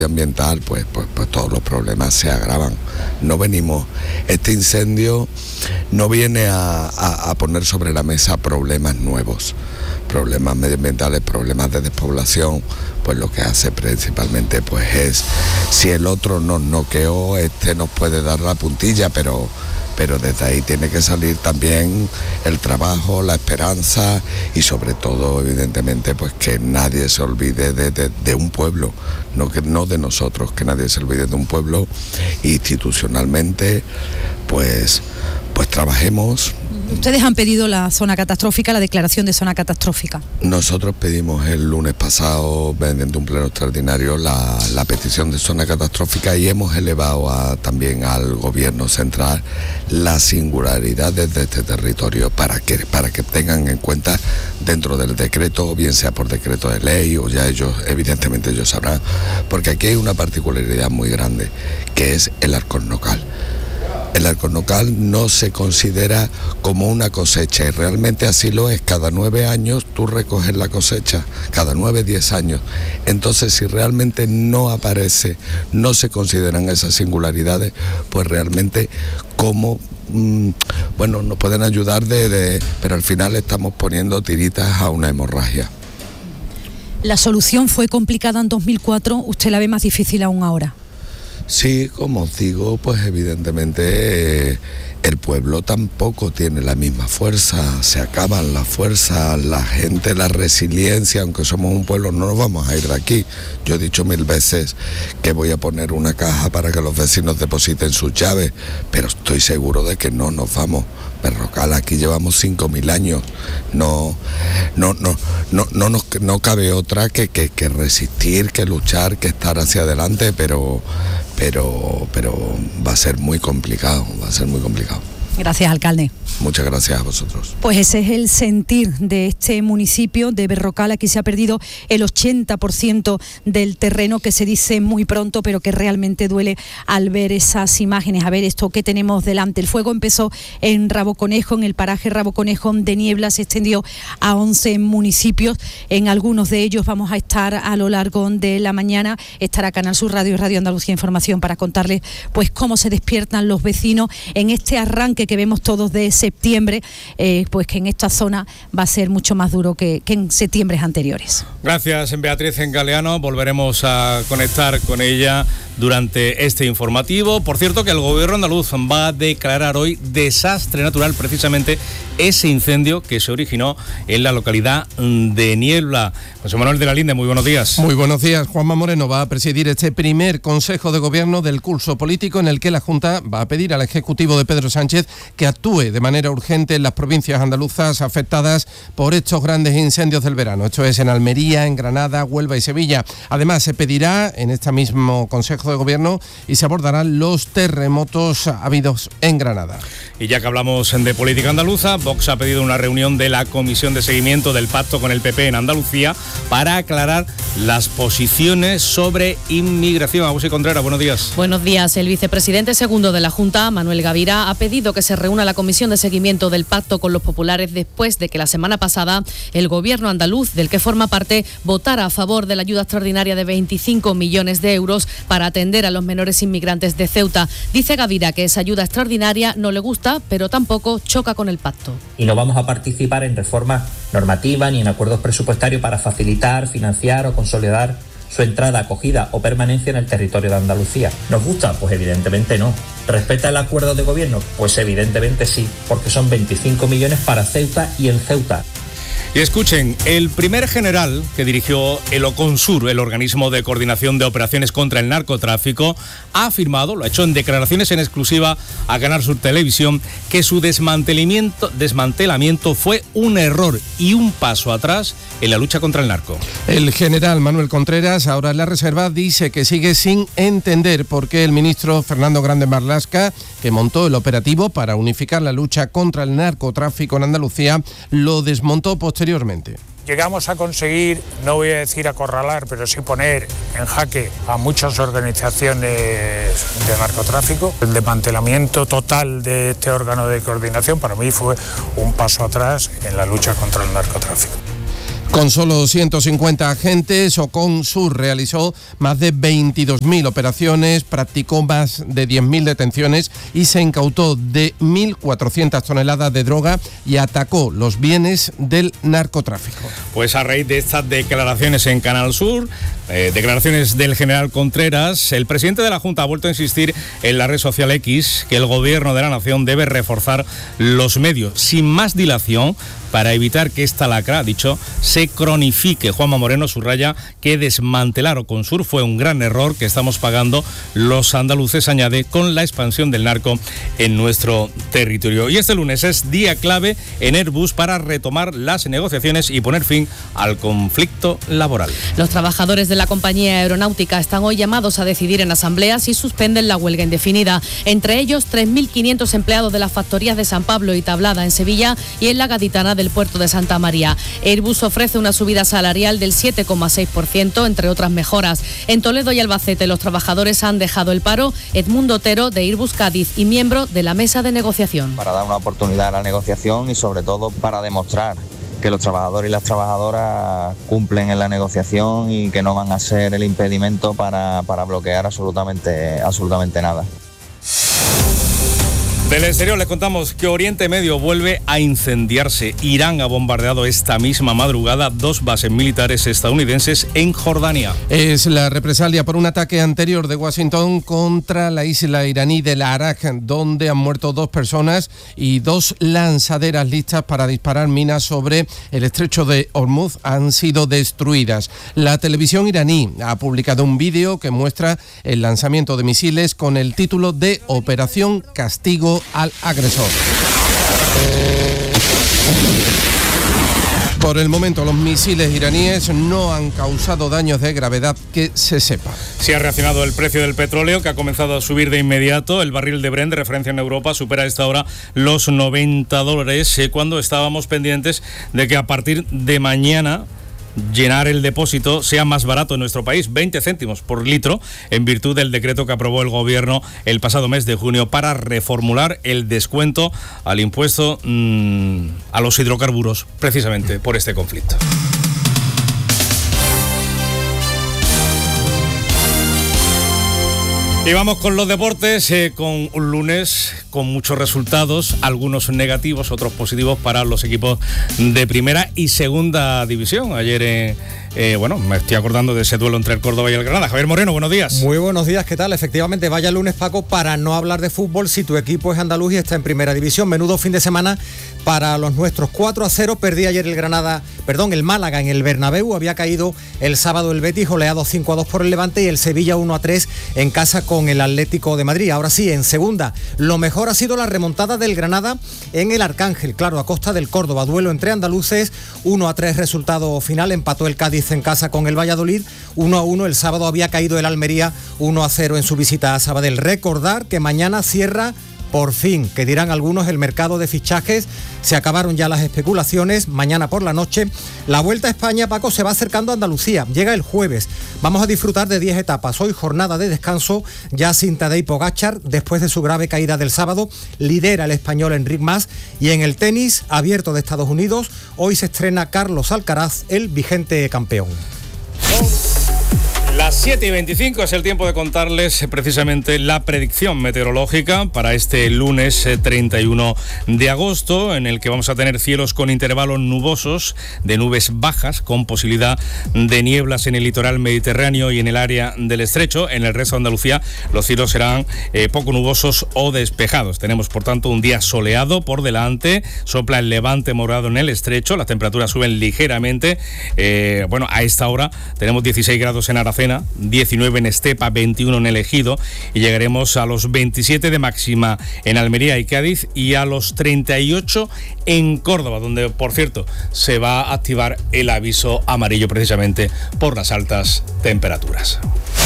ambiental, pues todos los problemas se agravan. Este incendio no viene a poner sobre la mesa problemas nuevos, problemas medioambientales, problemas de despoblación. Pues lo que hace principalmente pues es, si el otro nos noqueó, este nos puede dar la puntilla, pero desde ahí tiene que salir también el trabajo, la esperanza y sobre todo, evidentemente, pues que nadie se olvide de un pueblo, no de nosotros, que nadie se olvide de un pueblo. Institucionalmente, pues trabajemos. Ustedes han pedido la zona catastrófica, la declaración de zona catastrófica. Nosotros pedimos el lunes pasado, mediante un pleno extraordinario, la petición de zona catastrófica y hemos elevado también al gobierno central las singularidades de este territorio para que tengan en cuenta dentro del decreto, bien sea por decreto de ley o ya evidentemente ellos sabrán, porque aquí hay una particularidad muy grande, que es el Alcornocal. El Alcornocal no se considera como una cosecha y realmente así lo es. Cada 9 años tú recoges la cosecha, cada 9, 10 años. Entonces, si realmente no aparece, no se consideran esas singularidades, pues realmente cómo nos pueden ayudar pero al final estamos poniendo tiritas a una hemorragia. La solución fue complicada en 2004, ¿usted la ve más difícil aún ahora? Sí, como os digo, pues evidentemente el pueblo tampoco tiene la misma fuerza, se acaban las fuerzas, la gente, la resiliencia, aunque somos un pueblo no nos vamos a ir de aquí. Yo he dicho 1000 veces que voy a poner una caja para que los vecinos depositen sus llaves, pero estoy seguro de que no nos vamos. Berrocal, aquí llevamos 5000 años, no cabe otra que resistir, que luchar, que estar hacia adelante, pero va a ser muy complicado, Gracias, alcalde. Muchas gracias a vosotros. Pues ese es el sentir de este municipio de Berrocal. Aquí se ha perdido el 80% del terreno, que se dice muy pronto, pero que realmente duele al ver esas imágenes, a ver esto que tenemos delante. El fuego empezó en Rabo Conejo, en el paraje Rabo Conejo de Niebla, se extendió a 11 municipios. En algunos de ellos vamos a estar a lo largo de la mañana. Estará Canal Sur Radio y Radio Andalucía Información para contarles pues cómo se despiertan los vecinos en este arranque que vemos todos de septiembre, pues que en esta zona va a ser mucho más duro que en septiembres anteriores. Gracias, Beatriz Galeano. Volveremos a conectar con ella durante este informativo. Por cierto, que el gobierno andaluz va a declarar hoy desastre natural precisamente ese incendio que se originó en la localidad de Niebla. José Manuel de la Linde, muy buenos días. Muy buenos días. Juanma Moreno va a presidir este primer Consejo de Gobierno del curso político, en el que la Junta va a pedir al Ejecutivo de Pedro Sánchez que actúe de manera urgente en las provincias andaluzas afectadas por estos grandes incendios del verano. Esto es en Almería, en Granada, Huelva y Sevilla. Además, se pedirá en este mismo Consejo de Gobierno y se abordarán los terremotos habidos en Granada. Y ya que hablamos de política andaluza, Vox ha pedido una reunión de la Comisión de Seguimiento del Pacto con el PP en Andalucía para aclarar las posiciones sobre inmigración. Agustín Contreras, buenos días. Buenos días. El vicepresidente segundo de la Junta, Manuel Gavira, ha pedido que se reúna la Comisión de Seguimiento del Pacto con los populares después de que la semana pasada el gobierno andaluz, del que forma parte, votara a favor de la ayuda extraordinaria de 25 millones de euros para atender a los menores inmigrantes de Ceuta. Dice Gavira que esa ayuda extraordinaria no le gusta, pero tampoco choca con el pacto. Y no vamos a participar en reformas normativas ni en acuerdos presupuestarios para facilitar, financiar o consolidar su entrada, acogida o permanencia en el territorio de Andalucía. ¿Nos gusta? Pues evidentemente no. ¿Respeta el acuerdo de gobierno? Pues evidentemente sí, porque son 25 millones para Ceuta y en Ceuta. Y escuchen, el primer general que dirigió el OCONSUR, el organismo de coordinación de operaciones contra el narcotráfico, ha afirmado, lo ha hecho en declaraciones en exclusiva a Canal Sur Televisión, que su desmantelamiento fue un error y un paso atrás en la lucha contra el narco. El general Manuel Contreras, ahora en la reserva, dice que sigue sin entender por qué el ministro Fernando Grande Marlaska, que montó el operativo para unificar la lucha contra el narcotráfico en Andalucía, lo desmontó posteriormente. Llegamos a conseguir, no voy a decir acorralar, pero sí poner en jaque a muchas organizaciones de narcotráfico. El desmantelamiento total de este órgano de coordinación para mí fue un paso atrás en la lucha contra el narcotráfico. Con solo 150 agentes, Oconsur realizó más de 22.000 operaciones, practicó más de 10.000 detenciones y se incautó de 1.400 toneladas de droga y atacó los bienes del narcotráfico. Pues a raíz de estas declaraciones en Canal Sur, declaraciones del general Contreras, el presidente de la Junta ha vuelto a insistir en la red social X que el gobierno de la nación debe reforzar los medios sin más dilación para evitar que esta lacra, ha dicho, se cronifique. Juanma Moreno subraya que desmantelar Oconsur fue un gran error que estamos pagando los andaluces, añade, con la expansión del narco en nuestro territorio. Y este lunes es día clave en Airbus para retomar las negociaciones y poner fin al conflicto laboral. Los trabajadores de la compañía aeronáutica están hoy llamados a decidir en asamblea si suspenden la huelga indefinida. Entre ellos, 3.500 empleados de las factorías de San Pablo y Tablada en Sevilla y en la Gaditana del puerto de Santa María. Airbus ofrece una subida salarial del 7,6%, entre otras mejoras. En Toledo y Albacete los trabajadores han dejado el paro. Edmundo Otero, de Airbus Cádiz y miembro de la mesa de negociación. Para dar una oportunidad a la negociación y sobre todo para demostrar que los trabajadores y las trabajadoras cumplen en la negociación y que no van a ser el impedimento para bloquear absolutamente nada. Del exterior les contamos que Oriente Medio vuelve a incendiarse. Irán ha bombardeado esta misma madrugada 2 bases militares estadounidenses en Jordania. Es la represalia por un ataque anterior de Washington contra la isla iraní de Arak, donde han muerto 2 personas y 2 lanzaderas listas para disparar minas sobre el estrecho de Hormuz han sido destruidas. La televisión iraní ha publicado un vídeo que muestra el lanzamiento de misiles con el título de Operación Castigo al agresor. Por el momento, los misiles iraníes no han causado daños de gravedad que se sepa. Se ha reaccionado el precio del petróleo, que ha comenzado a subir de inmediato. El barril de Brent, de referencia en Europa, supera a esta hora los $90, cuando estábamos pendientes de que a partir de mañana llenar el depósito sea más barato en nuestro país, 20 céntimos por litro, en virtud del decreto que aprobó el gobierno el pasado mes de junio para reformular el descuento al impuesto a los hidrocarburos, precisamente por este conflicto. Y vamos con los deportes, con un lunes con muchos resultados, algunos negativos, otros positivos para los equipos de primera y segunda división. Ayer, me estoy acordando de ese duelo entre el Córdoba y el Granada. Javier Moreno, buenos días. Muy buenos días, ¿qué tal? Efectivamente, vaya lunes, Paco, para no hablar de fútbol si tu equipo es andaluz y está en primera división. Menudo fin de semana para los nuestros. 4-0, perdí ayer el Málaga en el Bernabéu. Había caído el sábado el Betis, goleado 5-2 por el Levante, y el Sevilla 1-3 en casa con el Atlético de Madrid. Ahora sí, en segunda, lo mejor ha sido la remontada del Granada en el Arcángel, claro, a costa del Córdoba. Duelo entre andaluces, 1-3 resultado final. Empató el Cádiz en casa con el Valladolid, 1-1. El sábado había caído el Almería 1-0 en su visita a Sabadell. Recordar que mañana cierra, por fin, que dirán algunos, el mercado de fichajes. Se acabaron ya las especulaciones. Mañana por la noche la Vuelta a España, Paco, se va acercando a Andalucía. Llega el jueves. Vamos a disfrutar de 10 etapas. Hoy jornada de descanso ya sin Tadej Pogačar, después de su grave caída del sábado. Lidera el español Enric Mas. Y en el tenis abierto de Estados Unidos, hoy se estrena Carlos Alcaraz, el vigente campeón. Las 7:25 es el tiempo de contarles precisamente la predicción meteorológica para este lunes 31 de agosto, en el que vamos a tener cielos con intervalos nubosos, de nubes bajas, con posibilidad de nieblas en el litoral mediterráneo y en el área del estrecho. En el resto de Andalucía los cielos serán poco nubosos o despejados. Tenemos, por tanto, un día soleado por delante, sopla el levante moderado en el estrecho, las temperaturas suben ligeramente. A esta hora tenemos 16 grados en Aracena, 19 en Estepa, 21 en el Ejido, y llegaremos a los 27 de máxima en Almería y Cádiz y a los 38 en Córdoba, donde, por cierto, se va a activar el aviso amarillo precisamente por las altas temperaturas.